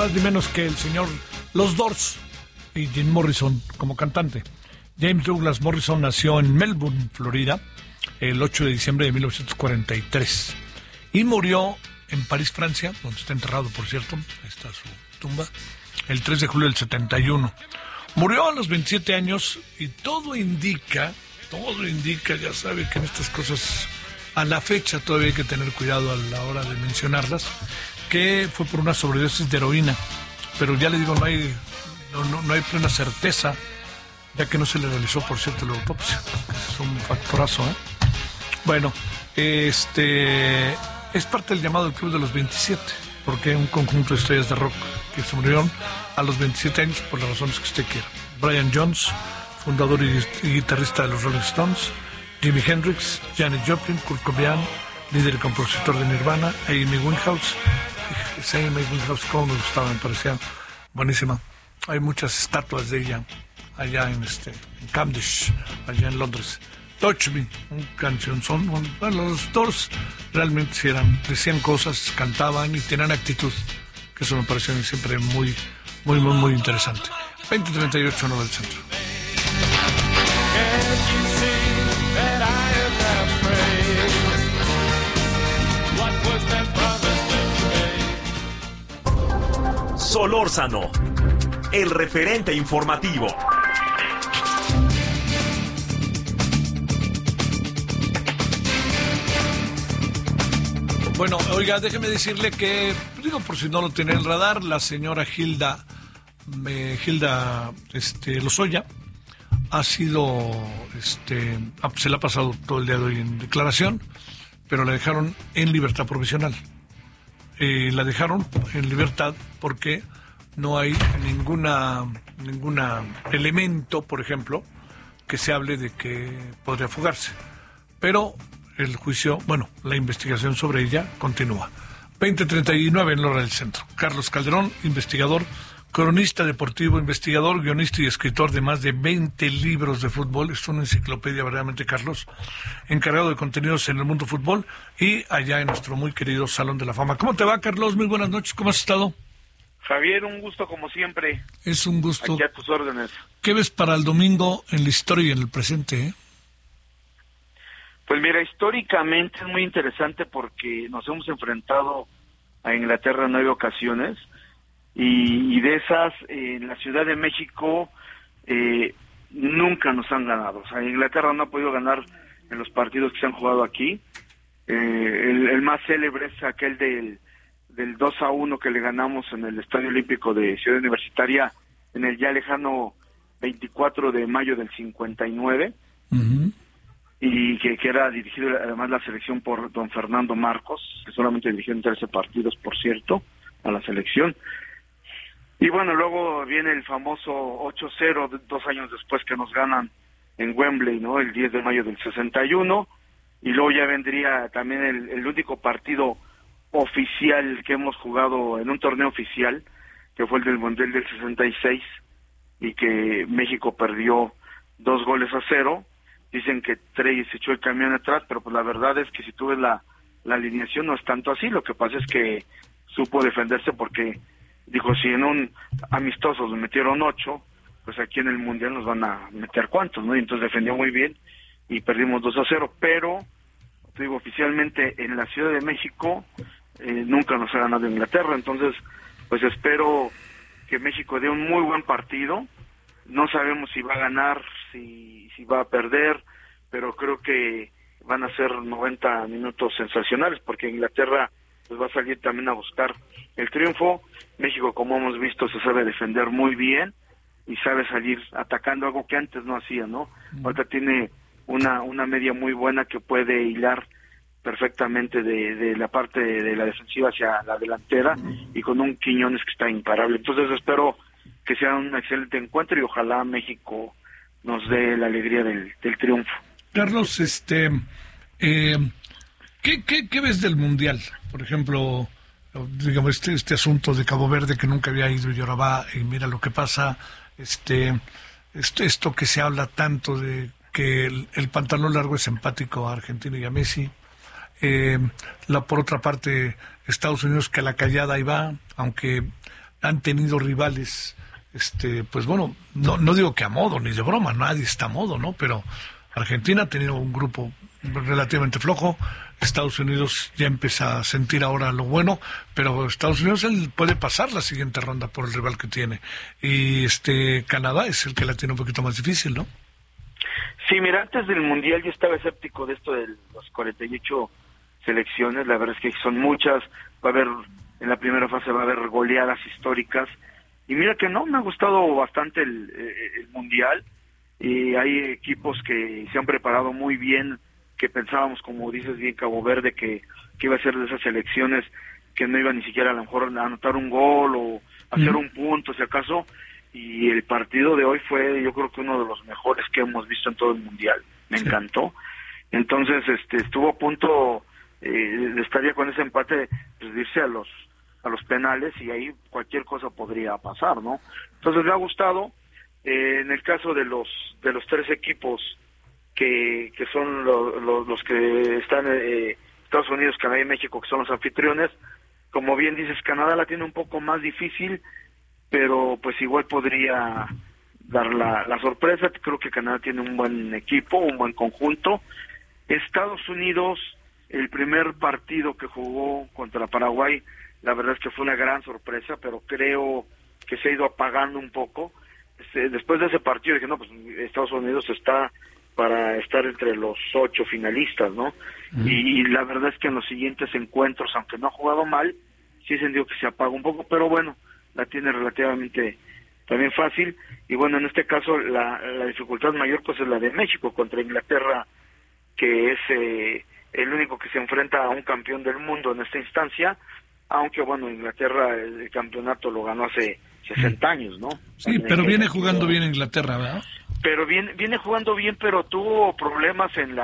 más ni menos que el señor Los Doors y Jim Morrison como cantante. James Douglas Morrison nació en Melbourne, Florida, el 8 de diciembre de 1943 y murió en París, Francia, donde está enterrado, por cierto, ahí está su tumba, el 3 de julio del 71. Murió a los 27 años y todo indica, ya sabe que en estas cosas a la fecha todavía hay que tener cuidado a la hora de mencionarlas, que fue por una sobredosis de heroína, pero ya le digo, no hay plena certeza, ya que no se le realizó, por cierto, la autopsia. Es un factorazo, ¿eh? Bueno, es parte del llamado del Club de los 27, porque un conjunto de estrellas de rock que se murieron a los 27 años por las razones que usted quiera. Brian Jones, fundador y guitarrista de los Rolling Stones, Jimi Hendrix, Janis Joplin, Kurt Cobain, líder y compositor de Nirvana, Amy Winehouse. Esa Amy Winehouse, como me gustaba, me parecía buenísima. Hay muchas estatuas de ella allá en Cavendish, allá en Londres. Touch Me, un cancionzón. Bueno, los Doors realmente sí decían cosas, cantaban y tenían actitud, que eso me pareció siempre muy interesante. 2038 no del centro. Solórzano, el referente informativo. Bueno, oiga, déjeme decirle que, digo, por si no lo tiene en el radar, la señora Hilda Lozoya ha sido, se la ha pasado todo el día de hoy en declaración, pero la dejaron en libertad provisional. La dejaron en libertad porque no hay ningún elemento, por ejemplo, que se hable de que podría fugarse. Pero el juicio, la investigación sobre ella continúa. 20:39 en la hora del centro. Carlos Calderón, investigador, cronista deportivo, investigador, guionista y escritor de más de 20 libros de fútbol. Es una enciclopedia verdaderamente, Carlos, encargado de contenidos en el mundo fútbol y allá en nuestro muy querido Salón de la Fama. ¿Cómo te va, Carlos? Muy buenas noches, ¿cómo has estado? Javier, un gusto como siempre. Es un gusto. Aquí a tus órdenes. ¿Qué ves para el domingo en la historia y en el presente, Pues mira, históricamente es muy interesante porque nos hemos enfrentado a Inglaterra en 9 ocasiones y de esas, en la Ciudad de México nunca nos han ganado. O sea, Inglaterra no ha podido ganar en los partidos que se han jugado aquí. El más célebre es aquel del 2-1 que le ganamos en el Estadio Olímpico de Ciudad Universitaria en el ya lejano 24 de mayo del 59. Uh-huh. Y que era dirigido además la selección por don Fernando Marcos, que solamente dirigió en 13 partidos, por cierto, a la selección. Y bueno, luego viene el famoso 8-0, 2 años después, que nos ganan en Wembley, ¿no? El 10 de mayo del 61, y luego ya vendría también el único partido oficial que hemos jugado en un torneo oficial, que fue el del Mundial del 66, y que México perdió 2-0. Dicen que Trey se echó el camión atrás, pero pues la verdad es que si tú ves la alineación no es tanto así. Lo que pasa es que supo defenderse porque dijo, si en un amistoso nos metieron 8, pues aquí en el Mundial nos van a meter cuántos, ¿no? Y entonces defendió muy bien y perdimos 2-0, pero te digo, oficialmente en la Ciudad de México nunca nos ha ganado Inglaterra. Entonces pues espero que México dé un muy buen partido. No sabemos si va a ganar, si va a perder, pero creo que van a ser 90 minutos sensacionales, porque Inglaterra pues va a salir también a buscar el triunfo. México, como hemos visto, se sabe defender muy bien y sabe salir atacando, algo que antes no hacía, ¿no? Ahorita tiene una media muy buena que puede hilar perfectamente de la parte de la defensiva hacia la delantera, y con un Quiñones que está imparable. Entonces espero que sea un excelente encuentro y ojalá México nos dé la alegría del triunfo. Carlos, ¿qué ves del Mundial? Por ejemplo, digamos, este asunto de Cabo Verde, que nunca había ido, y ahora va, y mira lo que pasa, esto que se habla tanto de que el pantalón largo es empático a Argentina y a Messi. Por otra parte, Estados Unidos, que a la callada ahí va, aunque han tenido rivales, pues bueno, no digo que a modo ni de broma, nadie está a modo, ¿no? Pero Argentina ha tenido un grupo relativamente flojo. Estados Unidos ya empieza a sentir ahora lo bueno, pero Estados Unidos él puede pasar la siguiente ronda por el rival que tiene. Y Canadá es el que la tiene un poquito más difícil, ¿no? Sí, mira, antes del Mundial yo estaba escéptico de esto de las 48 selecciones. La verdad es que son muchas. Va a haber, en la primera fase va a haber goleadas históricas. Y mira que no, me ha gustado bastante el Mundial. Y hay equipos que se han preparado muy bien, que pensábamos, como dices bien, Cabo Verde, que iba a ser de esas selecciones que no iba ni siquiera a lo mejor a anotar un gol o hacer un punto, si acaso. Y el partido de hoy fue, yo creo que uno de los mejores que hemos visto en todo el Mundial. Me encantó. Entonces, estuvo a punto, estaría con ese empate, pues, de irse a los penales, y ahí cualquier cosa podría pasar, ¿no? Entonces, me ha gustado. En el caso de los 3 equipos que son los que están Estados Unidos, Canadá y México, que son los anfitriones, como bien dices, Canadá la tiene un poco más difícil, pero pues igual podría dar la sorpresa. Creo que Canadá tiene un buen equipo, un buen conjunto. Estados Unidos, el primer partido que jugó contra Paraguay, la verdad es que fue una gran sorpresa, pero creo que se ha ido apagando un poco. Después de ese partido dije, no, pues Estados Unidos está para estar entre los 8 finalistas, ¿no? Y la verdad es que en los siguientes encuentros, aunque no ha jugado mal, sí he sentido que se apaga un poco, pero bueno, la tiene relativamente también fácil. Y bueno, en este caso la dificultad mayor pues es la de México contra Inglaterra, que es el único que se enfrenta a un campeón del mundo en esta instancia, aunque bueno, Inglaterra el campeonato lo ganó hace 60 años, ¿no? Sí, también pero viene jugando bien Inglaterra, ¿verdad? Pero viene jugando bien, pero tuvo problemas en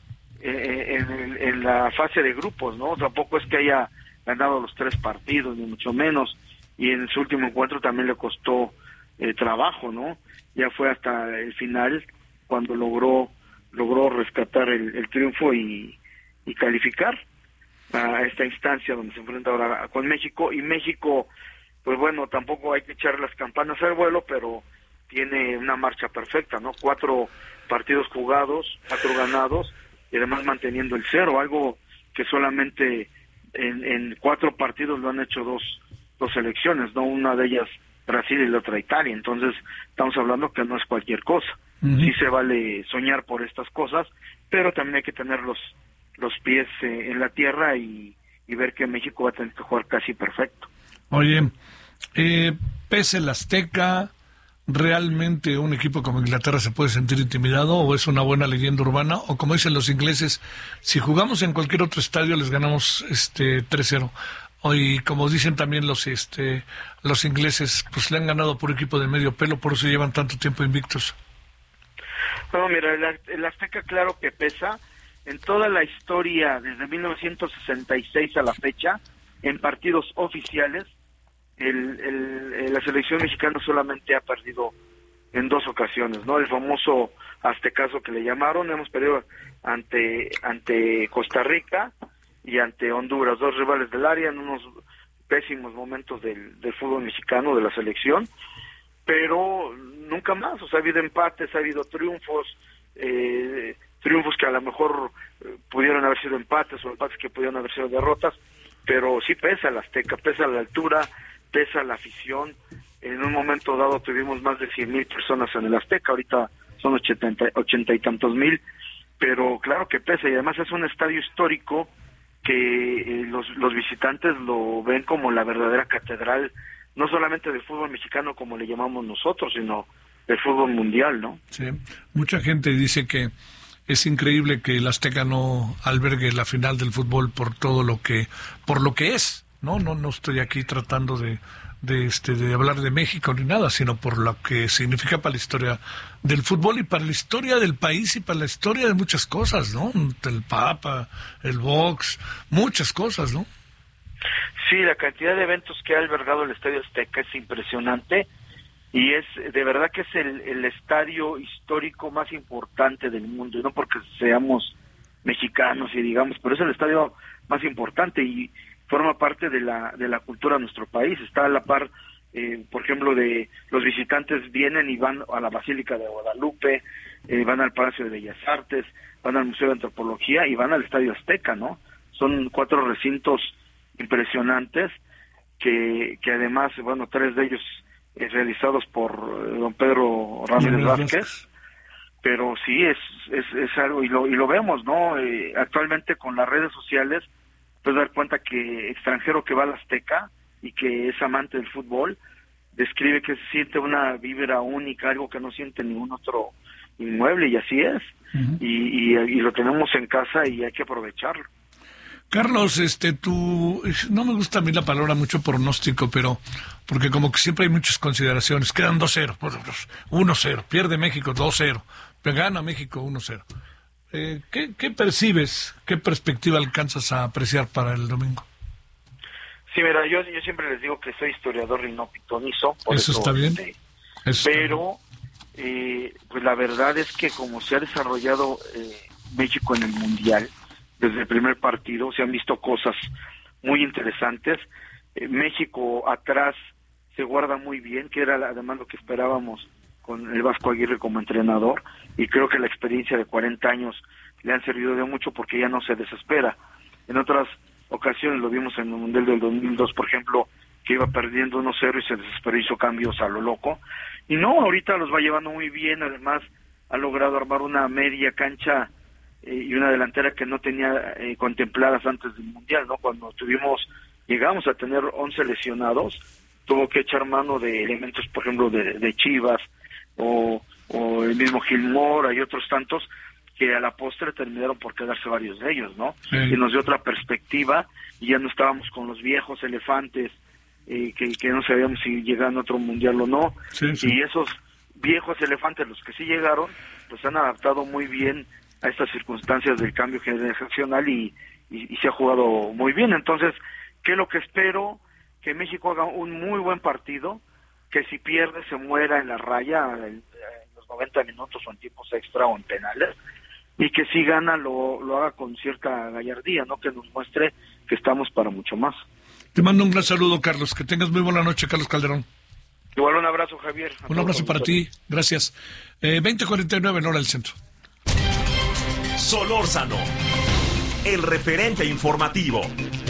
la fase de grupos, ¿no? Tampoco es que haya ganado los 3 partidos, ni mucho menos, y en su último encuentro también le costó trabajo, ¿no? Ya fue hasta el final cuando logró rescatar el triunfo y calificar a esta instancia donde se enfrenta ahora con México. Y México, pues bueno, tampoco hay que echar las campanas al vuelo, pero tiene una marcha perfecta, ¿no? 4 partidos jugados, 4 ganados, y además manteniendo el 0, algo que solamente en 4 partidos lo han hecho dos selecciones, ¿no? Una de ellas Brasil y la otra Italia. Entonces estamos hablando que no es cualquier cosa. Sí se vale soñar por estas cosas, pero también hay que tener los pies en la tierra y ver que México va a tener que jugar casi perfecto. Oye, pese el Azteca, ¿realmente un equipo como Inglaterra se puede sentir intimidado, o es una buena leyenda urbana? O como dicen los ingleses, si jugamos en cualquier otro estadio les ganamos 3-0. Y como dicen también los ingleses, pues le han ganado por equipo de medio pelo, por eso llevan tanto tiempo invictos. No, mira, el Azteca claro que pesa. En toda la historia, desde 1966 a la fecha, en partidos oficiales, la selección mexicana solamente ha perdido en 2 ocasiones, ¿no? El famoso aztecaso que le llamaron. Hemos perdido ante Costa Rica y ante Honduras, 2 rivales del área en unos pésimos momentos del fútbol mexicano, de la selección, pero nunca más. O sea, ha habido empates, ha habido triunfos que a lo mejor pudieron haber sido empates, o empates que pudieron haber sido derrotas, pero sí pesa el Azteca, pesa la altura, pesa la afición. En un momento dado tuvimos más de 100,000 personas en el Azteca, ahorita son 80 y tantos mil, pero claro que pesa, y además es un estadio histórico que los visitantes lo ven como la verdadera catedral, no solamente del fútbol mexicano como le llamamos nosotros, sino del fútbol mundial, ¿no? Sí, mucha gente dice que es increíble que el Azteca no albergue la final del fútbol por lo que es. No estoy aquí tratando de hablar de México ni nada, sino por lo que significa para la historia del fútbol y para la historia del país y para la historia de muchas cosas, ¿no? El Papa, el box, muchas cosas, ¿no? Sí, la cantidad de eventos que ha albergado el Estadio Azteca es impresionante, y es de verdad que es el estadio histórico más importante del mundo, y no porque seamos mexicanos y digamos, pero es el estadio más importante y forma parte de la cultura de nuestro país. Está a la par por ejemplo, de los visitantes vienen y van a la Basílica de Guadalupe, van al Palacio de Bellas Artes, van al Museo de Antropología y van al Estadio Azteca, ¿no? Son 4 recintos impresionantes que además, bueno, 3 de ellos realizados por don Pedro Ramírez Vázquez, pero sí es algo, y lo vemos, ¿no? Actualmente con las redes sociales puedes dar cuenta que extranjero que va al Azteca y que es amante del fútbol, describe que se siente una vibra única, algo que no siente ningún otro inmueble, y así es. Uh-huh. Y lo tenemos en casa y hay que aprovecharlo. Carlos, no me gusta a mí la palabra mucho pronóstico, pero porque como que siempre hay muchas consideraciones. Quedan 2-0, 1-0, pierde México 2-0, gana México 1-0. ¿Qué percibes? ¿Qué perspectiva alcanzas a apreciar para el domingo? Sí, mira, yo siempre les digo que soy historiador y no pitonizo. Eso está bien. Pero pues la verdad es que como se ha desarrollado México en el Mundial, desde el primer partido se han visto cosas muy interesantes. México atrás se guarda muy bien, que era además lo que esperábamos con el Vasco Aguirre como entrenador, y creo que la experiencia de 40 años le han servido de mucho porque ya no se desespera. En otras ocasiones lo vimos en el Mundial del 2002, por ejemplo, que iba perdiendo 1-0 y se desesperó, hizo cambios a lo loco. Y no, ahorita los va llevando muy bien, además ha logrado armar una media cancha y una delantera que no tenía contempladas antes del Mundial, ¿no? Cuando llegamos a tener 11 lesionados, tuvo que echar mano de elementos, por ejemplo, de Chivas, o el mismo Gilmore, hay otros tantos que a la postre terminaron por quedarse varios de ellos, ¿no? Sí. Y nos dio otra perspectiva, y ya no estábamos con los viejos elefantes que no sabíamos si llegaban a otro Mundial o no. Sí, sí. Y esos viejos elefantes, los que sí llegaron, pues han adaptado muy bien a estas circunstancias del cambio generacional y se ha jugado muy bien. Entonces, ¿qué es lo que espero? Que México haga un muy buen partido, que si pierde se muera en la raya en los 90 minutos o en tiempos extra o en penales, y que si gana lo haga con cierta gallardía, ¿no? Que nos muestre que estamos para mucho más. Te mando un gran saludo, Carlos. Que tengas muy buena noche, Carlos Calderón. Igual un abrazo, Javier. Un abrazo para ti. Gracias. 20:49 en hora del centro. Solórzano, el referente informativo.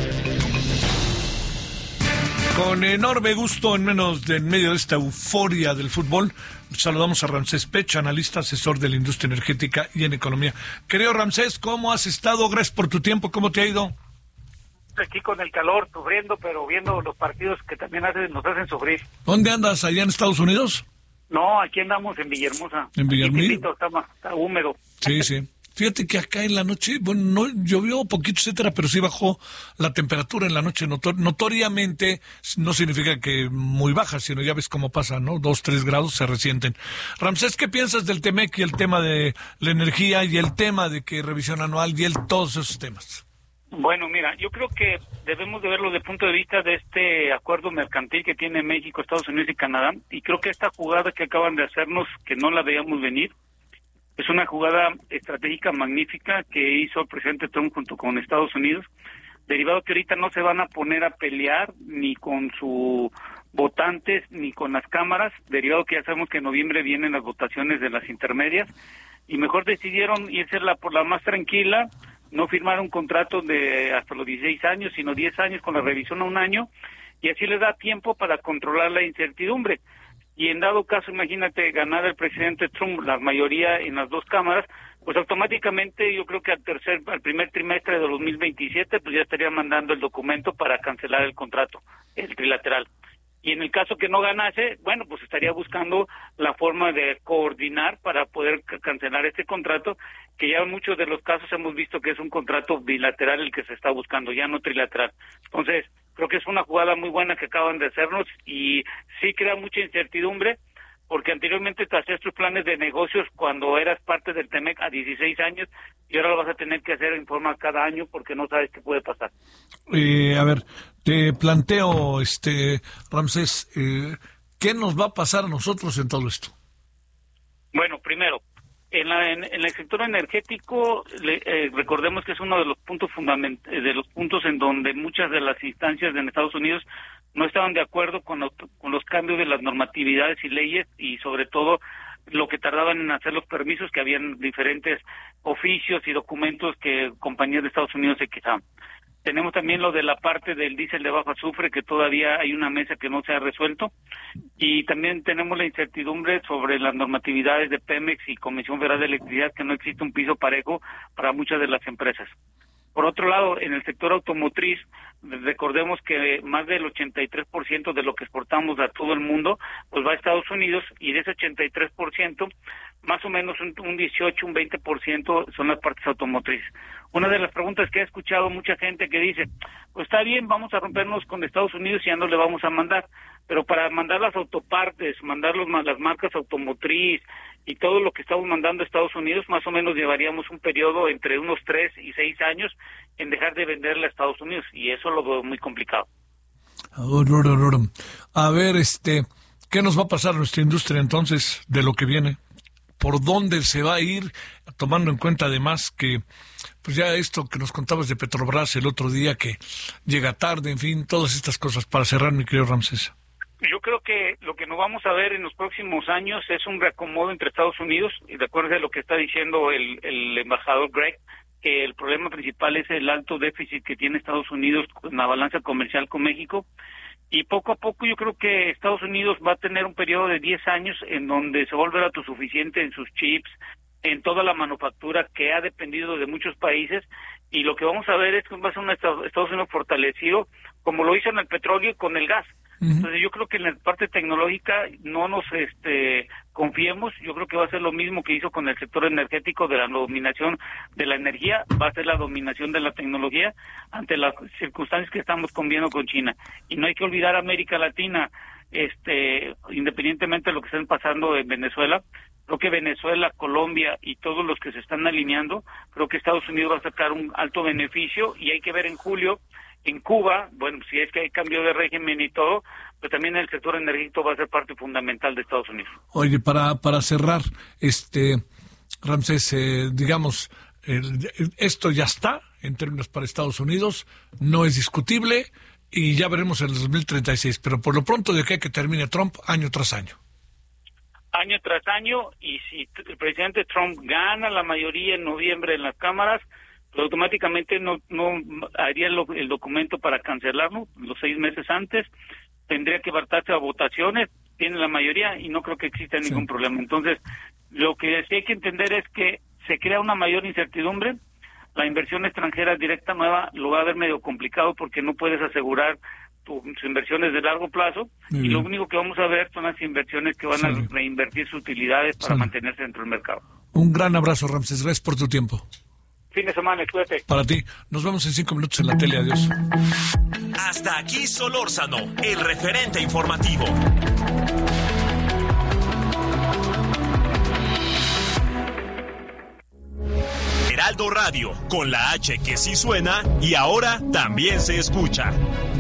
Con enorme gusto, en medio de esta euforia del fútbol, saludamos a Ramsés Pech, analista, asesor de la industria energética y en economía. Querido Ramsés, ¿cómo has estado? Gracias por tu tiempo. ¿Cómo te ha ido? Aquí con el calor, sufriendo, pero viendo los partidos que también nos hacen sufrir. ¿Dónde andas? ¿Allá en Estados Unidos? No, aquí andamos en Villahermosa. ¿En Villahermosa? Está húmedo. Sí, sí. Fíjate que acá en la noche, bueno, no llovió poquito, etcétera, pero sí bajó la temperatura en la noche. Notoriamente no significa que muy baja, sino ya ves cómo pasa, ¿no? 2-3 grados se resienten. Ramsés, ¿qué piensas del TEMEC y el tema de la energía y el tema de que revisión anual y todos esos temas? Bueno, mira, yo creo que debemos de verlo desde el punto de vista de este acuerdo mercantil que tiene México, Estados Unidos y Canadá, y creo que esta jugada que acaban de hacernos, que no la veíamos venir, es una jugada estratégica magnífica que hizo el presidente Trump junto con Estados Unidos, derivado que ahorita no se van a poner a pelear ni con sus votantes ni con las cámaras, derivado que ya sabemos que en noviembre vienen las votaciones de las intermedias, y mejor decidieron irse por la más tranquila, no firmar un contrato de hasta los 16 años, sino 10 años con la revisión a 1 año, y así les da tiempo para controlar la incertidumbre. Y en dado caso, imagínate, ganar el presidente Trump la mayoría en las 2 cámaras, pues automáticamente yo creo que al primer trimestre de 2027, pues ya estaría mandando el documento para cancelar el contrato, el trilateral. Y en el caso que no ganase, bueno, pues estaría buscando la forma de coordinar para poder cancelar este contrato, que ya en muchos de los casos hemos visto que es un contrato bilateral el que se está buscando, ya no trilateral. Entonces, creo que es una jugada muy buena que acaban de hacernos y sí crea mucha incertidumbre, porque anteriormente te hacías tus planes de negocios cuando eras parte del TEMEC a 16 años y ahora lo vas a tener que hacer en forma cada año porque no sabes qué puede pasar. A ver, te planteo, Ramsés, ¿qué nos va a pasar a nosotros en todo esto? Bueno, primero, En el sector energético, recordemos que es uno de los puntos en donde muchas de las instancias en Estados Unidos no estaban de acuerdo con los cambios de las normatividades y leyes, y sobre todo lo que tardaban en hacer los permisos, que habían diferentes oficios y documentos que compañías de Estados Unidos se quejaban. Tenemos también lo de la parte del diésel de bajo azufre, que todavía hay una mesa que no se ha resuelto, y también tenemos la incertidumbre sobre las normatividades de Pemex y Comisión Federal de Electricidad, que no existe un piso parejo para muchas de las empresas. Por otro lado, en el sector automotriz, recordemos que más del 83% de lo que exportamos a todo el mundo pues va a Estados Unidos, y de ese 83%, más o menos un 18, un 20% son las partes automotrices. Una de las preguntas que he escuchado mucha gente que dice, pues está bien, vamos a rompernos con Estados Unidos y ya no le vamos a mandar, pero para mandar las autopartes, mandar las marcas automotriz y todo lo que estamos mandando a Estados Unidos, más o menos llevaríamos un periodo entre unos 3 y 6 años en dejar de venderle a Estados Unidos, y eso lo veo muy complicado. A ver, ¿qué nos va a pasar a nuestra industria entonces de lo que viene? ¿Por dónde se va a ir? Tomando en cuenta además que, pues ya esto que nos contabas de Petrobras el otro día, que llega tarde, en fin, todas estas cosas. Para cerrar, mi querido Ramsés. Yo creo que lo que nos vamos a ver en los próximos años es un reacomodo entre Estados Unidos, y recuerde lo que está diciendo el embajador Gregg, que el problema principal es el alto déficit que tiene Estados Unidos en la balanza comercial con México. Y poco a poco yo creo que Estados Unidos va a tener un periodo de 10 años en donde se va a volver autosuficiente en sus chips, en toda la manufactura que ha dependido de muchos países, y lo que vamos a ver es que va a ser un Estados Unidos fortalecido, como lo hizo en el petróleo y con el gas. Entonces yo creo que en la parte tecnológica no nos confiemos. Yo creo que va a ser lo mismo que hizo con el sector energético, de la dominación de la energía, va a ser la dominación de la tecnología ante las circunstancias que estamos conviviendo con China. Y no hay que olvidar América Latina, independientemente de lo que estén pasando en Venezuela. Creo que Venezuela, Colombia y todos los que se están alineando, creo que Estados Unidos va a sacar un alto beneficio, y hay que ver en julio en Cuba, bueno, si es que hay cambio de régimen y todo, pero también el sector energético va a ser parte fundamental de Estados Unidos. Oye, para cerrar, Ramsés, digamos, esto ya está en términos para Estados Unidos, no es discutible, y ya veremos en el 2036, pero por lo pronto de que termine Trump año tras año. Año tras año, y si el presidente Trump gana la mayoría en noviembre en las cámaras, pues automáticamente no haría el documento para cancelarlo los 6 meses antes, tendría que bastarse a votaciones, tiene la mayoría y no creo que exista ningún problema. Entonces, lo que sí hay que entender es que se crea una mayor incertidumbre. La inversión extranjera directa nueva lo va a ver medio complicado, porque no puedes asegurar tus inversiones de largo plazo, y lo único que vamos a ver son las inversiones que van a reinvertir sus utilidades para mantenerse dentro del mercado. Un gran abrazo, Ramsés, gracias por tu tiempo. Fin de semana, cuídate. Para ti, nos vemos en 5 minutos en la tele, adiós. Hasta aquí Solórzano, el referente informativo. Heraldo Radio, con la H que sí suena y ahora también se escucha.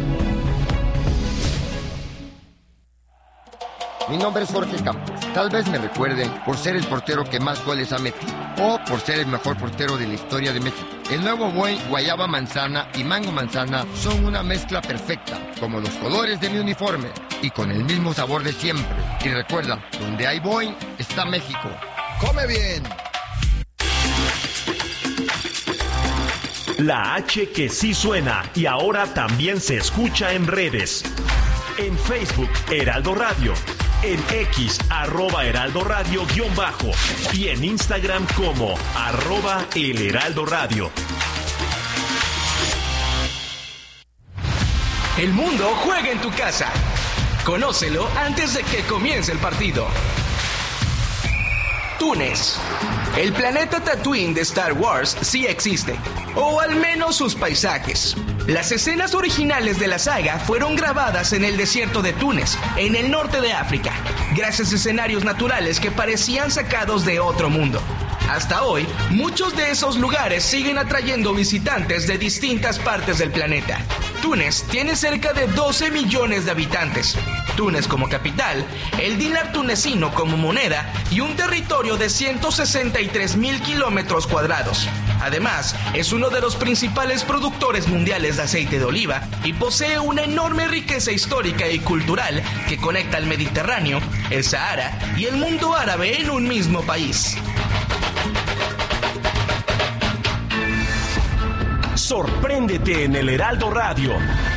Mi nombre es Jorge Campos. Tal vez me recuerden por ser el portero que más goles ha metido, o por ser el mejor portero de la historia de México. El nuevo Boing Guayaba Manzana y Mango Manzana son una mezcla perfecta, como los colores de mi uniforme, y con el mismo sabor de siempre. Y recuerda, donde hay Boing, está México. ¡Come bien! La H que sí suena y ahora también se escucha en redes. En Facebook, Heraldo Radio. En X, @Heraldo Radio _ y en Instagram como @El Heraldo Radio. El mundo juega en tu casa. Conócelo antes de que comience el partido. Túnez. El planeta Tatooine de Star Wars sí existe, o al menos sus paisajes. Las escenas originales de la saga fueron grabadas en el desierto de Túnez, en el norte de África, gracias a escenarios naturales que parecían sacados de otro mundo. Hasta hoy, muchos de esos lugares siguen atrayendo visitantes de distintas partes del planeta. Túnez tiene cerca de 12 millones de habitantes. Túnez como capital, el dinar tunecino como moneda y un territorio de 163,000 kilómetros cuadrados. Además, es uno de los principales productores mundiales de aceite de oliva y posee una enorme riqueza histórica y cultural que conecta el Mediterráneo, el Sahara y el mundo árabe en un mismo país. Sorpréndete en el Heraldo Radio.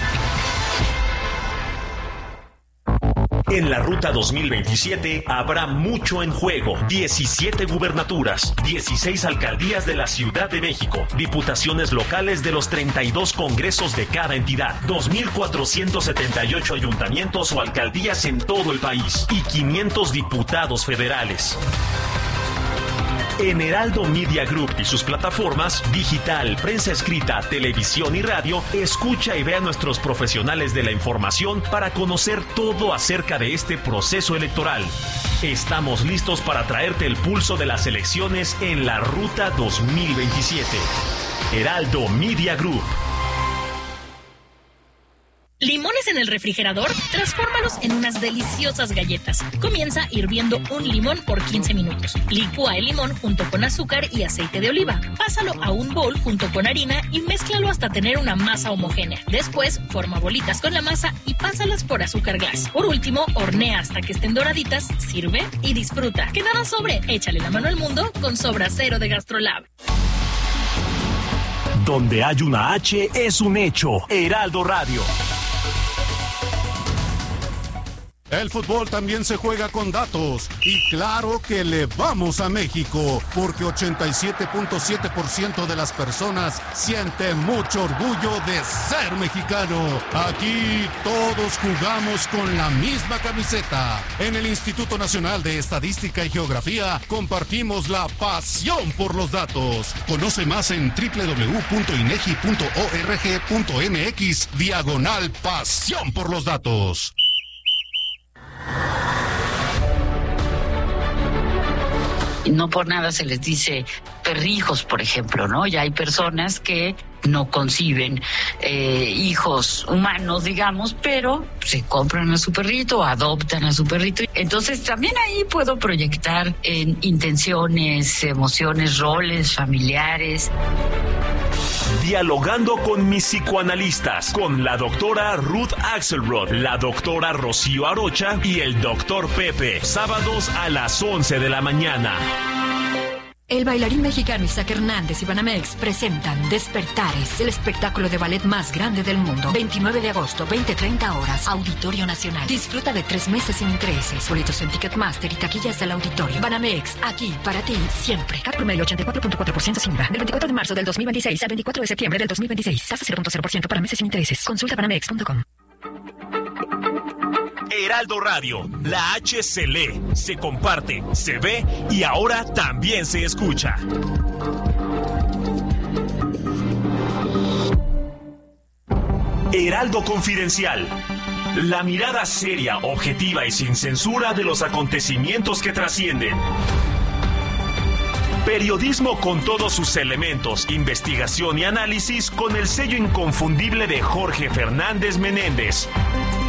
En la Ruta 2027 habrá mucho en juego. 17 gubernaturas, 16 alcaldías de la Ciudad de México, diputaciones locales de los 32 congresos de cada entidad, 2,478 ayuntamientos o alcaldías en todo el país y 500 diputados federales. En Heraldo Media Group y sus plataformas digital, prensa escrita, televisión y radio, escucha y ve a nuestros profesionales de la información para conocer todo acerca de este proceso electoral. Estamos listos para traerte el pulso de las elecciones en la Ruta 2027. Heraldo Media Group. ¿Limones en el refrigerador? Transfórmalos en unas deliciosas galletas. Comienza hirviendo un limón por 15 minutos. Licúa el limón junto con azúcar y aceite de oliva. Pásalo a un bowl junto con harina y mézclalo hasta tener una masa homogénea. Después, forma bolitas con la masa y pásalas por azúcar glass. Por último, hornea hasta que estén doraditas, sirve y disfruta. Que nada sobre, échale la mano al mundo con Sobra Cero de Gastrolab. Donde hay una H es un hecho. Heraldo Radio. El fútbol también se juega con datos y claro que le vamos a México porque 87.7% de las personas sienten mucho orgullo de ser mexicano. Aquí todos jugamos con la misma camiseta. En el Instituto Nacional de Estadística y Geografía compartimos la pasión por los datos. Conoce más en www.inegi.org.mx/pasión por los datos. No por nada se les dice perrijos, por ejemplo, ¿no? Ya hay personas que no conciben hijos humanos, digamos, pero se compran a su perrito o adoptan a su perrito. Entonces también ahí puedo proyectar en intenciones, emociones, roles familiares. Dialogando con mis psicoanalistas, con la doctora Ruth Axelrod, la doctora Rocío Arocha y el doctor Pepe, sábados a las 11 de la mañana. El bailarín mexicano Isaac Hernández y Banamex presentan Despertares, el espectáculo de ballet más grande del mundo. 29 de agosto, 20:30 horas, Auditorio Nacional. Disfruta de 3 meses sin intereses. Boletos en Ticketmaster y taquillas del auditorio. Banamex, aquí para ti, siempre. CAT promedio 84.4% sin IVA. Del 24 de marzo del 2026 al 24 de septiembre del 2026. Tasa 0.0% para meses sin intereses. Consulta banamex.com. Heraldo Radio, la H se lee, se comparte, se ve y ahora también se escucha. Heraldo Confidencial. La mirada seria, objetiva y sin censura de los acontecimientos que trascienden. Periodismo con todos sus elementos, investigación y análisis con el sello inconfundible de Jorge Fernández Menéndez.